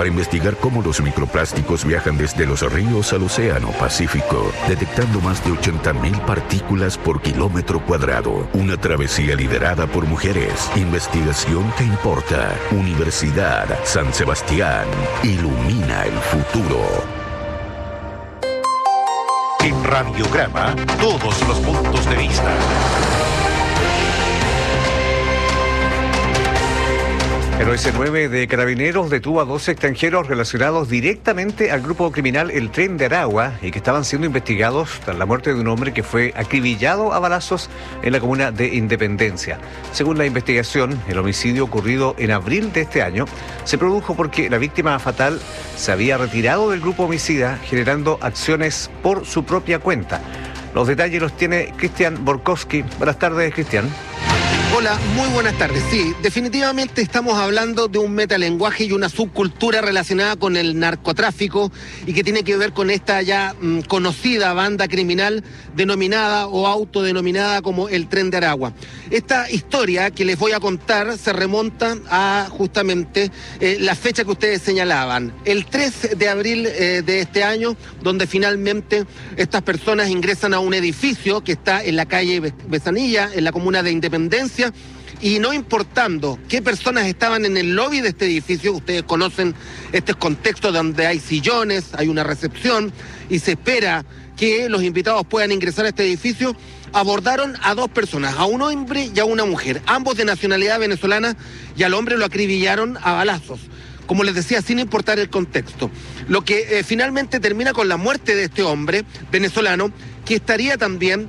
para investigar cómo los microplásticos viajan desde los ríos al océano Pacífico, detectando más de 80.000 partículas por kilómetro cuadrado. Una travesía liderada por mujeres. Investigación que importa. Universidad San Sebastián. Ilumina el futuro. En Radiograma, todos los puntos de vista. El OS9 de Carabineros detuvo a 12 extranjeros relacionados directamente al grupo criminal El Tren de Aragua y que estaban siendo investigados tras la muerte de un hombre que fue acribillado a balazos en la comuna de Independencia. Según la investigación, el homicidio ocurrido en abril de este año se produjo porque la víctima fatal se había retirado del grupo homicida, generando acciones por su propia cuenta. Los detalles los tiene Cristian Borkowski. Buenas tardes, Cristian. Hola, muy buenas tardes. Sí, definitivamente estamos hablando de un metalenguaje y una subcultura relacionada con el narcotráfico y que tiene que ver con esta ya conocida banda criminal denominada o autodenominada como el Tren de Aragua. Esta historia que les voy a contar se remonta a justamente la fecha que ustedes señalaban, el 3 de abril de este año, donde finalmente estas personas ingresan a un edificio que está en la calle Besanilla, en la comuna de Independencia, y no importando qué personas estaban en el lobby de este edificio, ustedes conocen este contexto donde hay sillones, hay una recepción y se espera que los invitados puedan ingresar a este edificio, abordaron a dos personas, a un hombre y a una mujer, ambos de nacionalidad venezolana, y al hombre lo acribillaron a balazos. Como les decía, sin importar el contexto. Lo que finalmente termina con la muerte de este hombre venezolano, que estaría también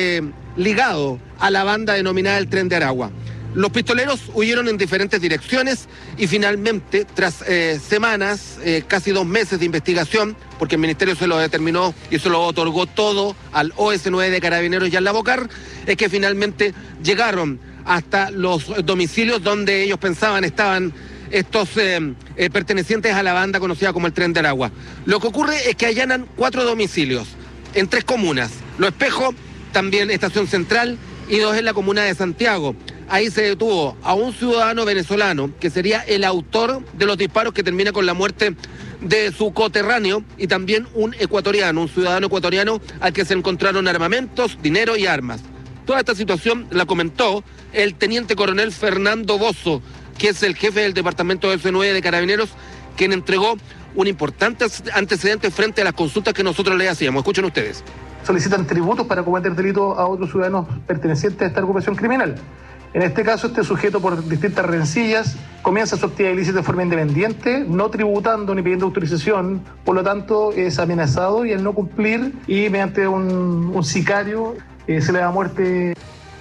ligado a la banda denominada el Tren de Aragua. Los pistoleros huyeron en diferentes direcciones y finalmente, tras semanas, casi 2 meses de investigación, porque el Ministerio se lo determinó y se lo otorgó todo al OS9 de Carabineros y al Lavocar, es que finalmente llegaron hasta los domicilios donde ellos pensaban estaban estos pertenecientes a la banda conocida como el Tren de Aragua. Lo que ocurre es que allanan 4 domicilios en 3 comunas, Lo Espejo, también Estación Central, y 2 en la comuna de Santiago. Ahí se detuvo a un ciudadano venezolano que sería el autor de los disparos que termina con la muerte de su coterráneo, y también un ecuatoriano, un ciudadano ecuatoriano al que se encontraron armamentos, dinero y armas. Toda esta situación la comentó el teniente coronel Fernando Bozo, que es el jefe del departamento OS9 de Carabineros, quien entregó un importante antecedente frente a las consultas que nosotros le hacíamos. Escuchen ustedes. Solicitan tributos para cometer delitos a otros ciudadanos pertenecientes a esta agrupación criminal. En este caso, este sujeto, por distintas rencillas, comienza su actividad ilícita de forma independiente, no tributando ni pidiendo autorización, por lo tanto es amenazado y al no cumplir, y mediante un sicario se le da muerte.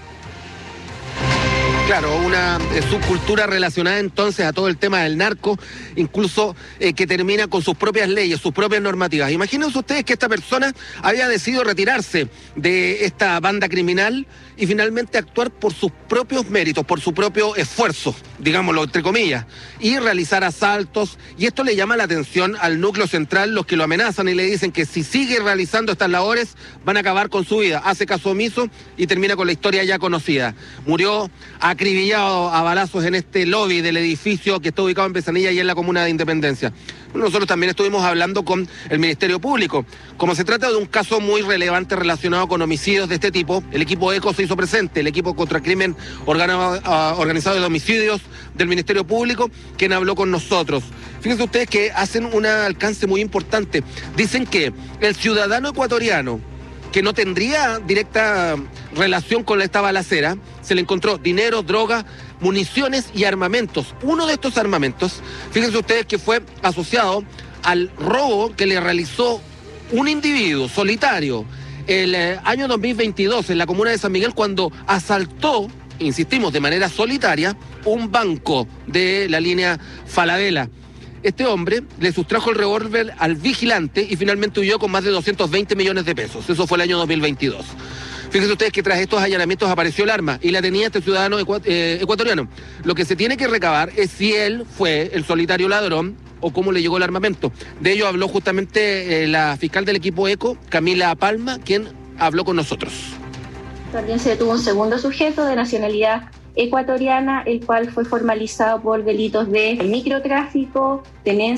Claro, una subcultura relacionada entonces a todo el tema del narco, incluso que termina con sus propias leyes, sus propias normativas. Imagínense ustedes que esta persona había decidido retirarse de esta banda criminal y finalmente actuar por sus propios méritos, por su propio esfuerzo, digámoslo entre comillas, y realizar asaltos. Y esto le llama la atención al núcleo central, los que lo amenazan y le dicen que si sigue realizando estas labores van a acabar con su vida. Hace caso omiso y termina con la historia ya conocida. Murió acribillado a balazos en este lobby del edificio que está ubicado en Besanilla y en la comuna de Independencia. Nosotros también estuvimos hablando con el Ministerio Público. Como se trata de un caso muy relevante relacionado con homicidios de este tipo, el equipo ECO se hizo presente, el equipo contra crimen organizado de homicidios del Ministerio Público, quien habló con nosotros. Fíjense ustedes que hacen un alcance muy importante. Dicen que el ciudadano ecuatoriano, que no tendría directa relación con esta balacera, se le encontró dinero, droga, municiones y armamentos. Uno de estos armamentos, fíjense ustedes que fue asociado al robo que le realizó un individuo solitario el año 2022 en la comuna de San Miguel, cuando asaltó, insistimos, de manera solitaria, un banco de la línea Falabella. Este hombre le sustrajo el revólver al vigilante y finalmente huyó con más de 220 millones de pesos. Eso fue el año 2022. Fíjense ustedes que tras estos allanamientos apareció el arma y la tenía este ciudadano ecuatoriano. Lo que se tiene que recabar es si él fue el solitario ladrón o cómo le llegó el armamento. De ello habló justamente la fiscal del equipo ECO, Camila Palma, quien habló con nosotros. También se detuvo un segundo sujeto de nacionalidad ecuatoriana, el cual fue formalizado por delitos de microtráfico, tenencia